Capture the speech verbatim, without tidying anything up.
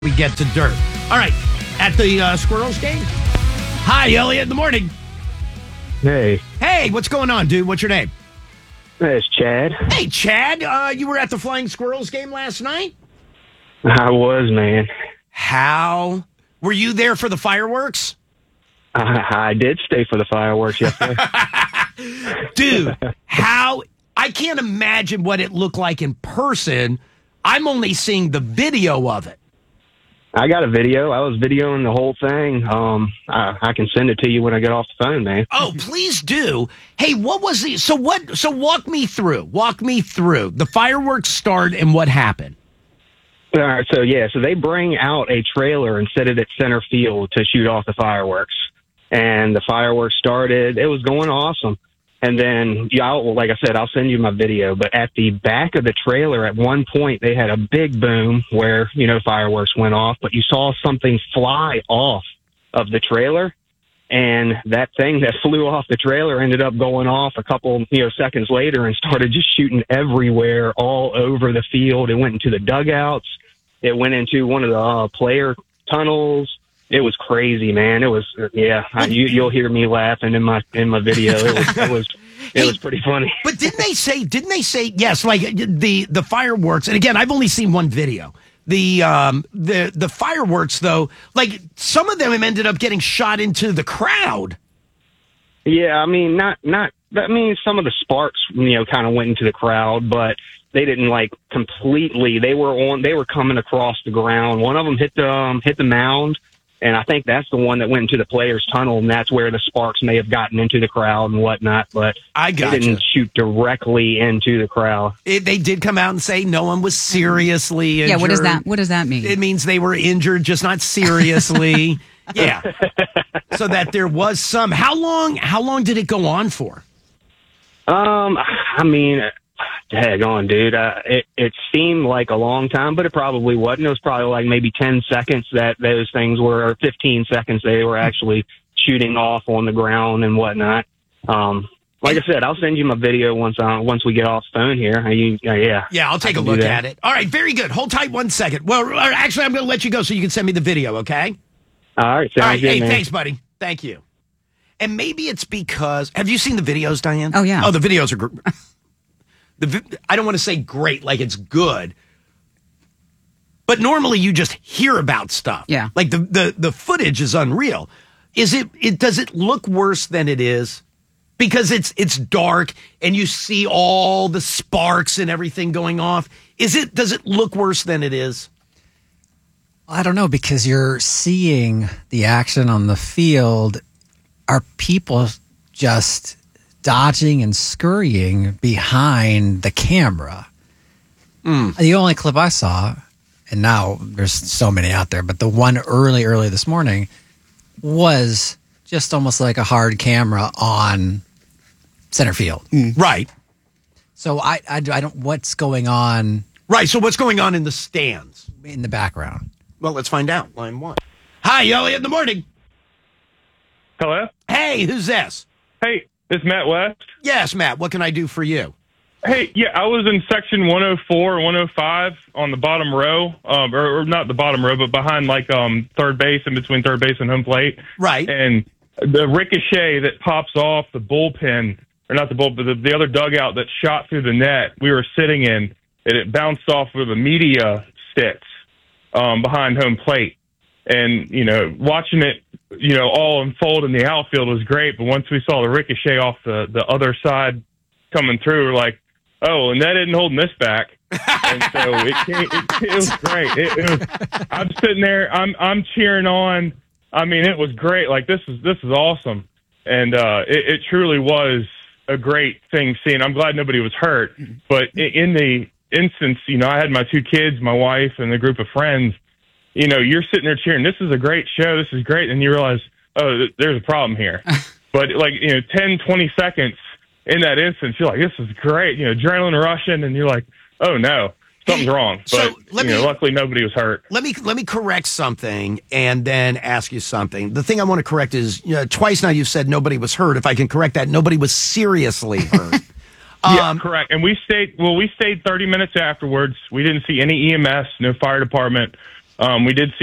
We get to dirt. All right, at the uh, Squirrels game. Hi, Elliot, in the morning. Hey. Hey, what's going on, dude? What's your name? Hey, it's Chad. Hey, Chad, uh, you were at the Flying Squirrels game last night? I was, man. How? Were you there for the fireworks? I, I did stay for the fireworks, yes, sir. Dude, how? I can't imagine what it looked like in person. I'm only seeing the video of it. I got a video. I was videoing the whole thing. Um, I, I can send it to you when I get off the phone, man. Oh, please do. Hey, what was the, so what, so walk me through, walk me through. The fireworks start and what happened? All right, so yeah, so they bring out a trailer and set it at center field to shoot off the fireworks. And the fireworks started. It was going awesome. And then, yeah, I'll, like I said, I'll send you my video. But at the back of the trailer, at one point, they had a big boom where, you know, fireworks went off. But you saw something fly off of the trailer. And that thing that flew off the trailer ended up going off a couple, you know, seconds later and started just shooting everywhere, all over the field. It went into the dugouts. It went into one of the uh, player tunnels. It was crazy, man. It was, yeah. I, you, you'll hear me laughing in my in my video. It was, it was, it Hey, was pretty funny. But didn't they say? Didn't they say yes? Like the the fireworks. And again, I've only seen one video. The um the the fireworks though, like some of them ended up getting shot into the crowd. Yeah, I mean, not not. I mean, some of the sparks, you know, kind of went into the crowd, but they didn't like completely. They were on. They were coming across the ground. One of them hit the um, hit the mound. And I think that's the one that went into the players' tunnel, and that's where the sparks may have gotten into the crowd and whatnot. But I gotcha. They didn't shoot directly into the crowd. It, they did come out and say no one was seriously injured. Yeah, what does that? What does that mean? It means they were injured, just not seriously. Yeah, so that there was some. How long? How long did it go on for? Um, I mean, daggone, dude. Uh, it, it seemed like a long time, but it probably wasn't. It was probably like maybe ten seconds that those things were, or fifteen seconds they were actually shooting off on the ground and whatnot. Um, like I said, I'll send you my video once uh, once we get off the phone here. You, uh, yeah. Yeah, I'll take a look at it. All right, very good. Hold tight one second. Well, actually, I'm going to let you go so you can send me the video, okay? All right. Sounds All right, good, hey, man. thanks, buddy. Thank you. And maybe it's because, have you seen the videos, Diane? Oh, yeah. Oh, the videos are great. The, I don't want to say great, like it's good, but normally you just hear about stuff. Yeah. Like the, the, the footage is unreal. Is it, it, does it look worse than it is? Because it's, it's dark and you see all the sparks and everything going off. Is it, does it look worse than it is? I don't know, because you're seeing the action on the field. Are people just dodging and scurrying behind the camera? Mm. The only clip I saw, and now there's so many out there, but the one early, early this morning was just almost like a hard camera on center field. Mm. Right. So I, I, I don't, what's going on? Right. So what's going on in the stands? In the background. Well, let's find out. Line one. Hi, Elliot, in the morning. Hello? Hey, who's this? Hey, it's Matt West. Yes, Matt. What can I do for you? Hey, yeah, I was in section one oh four or one oh five on the bottom row, um, or, or not the bottom row, but behind like um, third base, in between third base and home plate. Right. And the ricochet that pops off the bullpen, or not the bull, but the, the other dugout that shot through the net we were sitting in, and it bounced off of the media sticks um, behind home plate. And, you know, watching it, you know, all unfold in the outfield was great. But once we saw the ricochet off the, the other side coming through, we're like, oh, and that isn't holding this back. And so it, came, it, it was great. It, it was, I'm sitting there, I'm I'm cheering on. I mean, it was great. Like, this is this is awesome. And uh, it, it truly was a great thing seeing. I'm glad nobody was hurt. But in the instance, you know, I had my two kids, my wife, and a group of friends. You know, you're sitting there cheering, this is a great show, this is great, and you realize, oh, th- there's a problem here. But, like, you know, ten, twenty seconds in that instance, you're like, this is great, you know, adrenaline rushing, and you're like, oh, no, something's wrong. But, So, let you me- know, luckily nobody was hurt. Let me let me correct something and then ask you something. The thing I want to correct is, you know, twice now you've said nobody was hurt. If I can correct that, nobody was seriously hurt. Yeah, Um, correct. And we stayed, well, we stayed thirty minutes afterwards. We didn't see any E M S, no fire department. Um, we did see